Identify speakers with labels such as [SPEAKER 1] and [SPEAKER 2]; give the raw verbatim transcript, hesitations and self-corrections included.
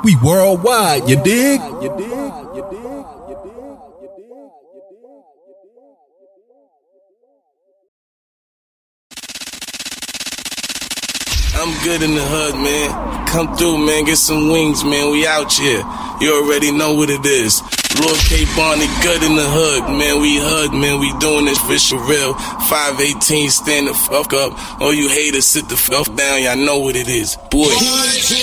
[SPEAKER 1] We worldwide, you dig? You dig? You dig?
[SPEAKER 2] I'm good in the hood, man. Come through, man. Get some wings, man. We out here. You already know what it is. Lord K. Barney, good in the hood, man. We hood, man. We doing this for real. five eighteen, stand the fuck up. All you haters, sit the fuck down. Y'all know what it is. Boy.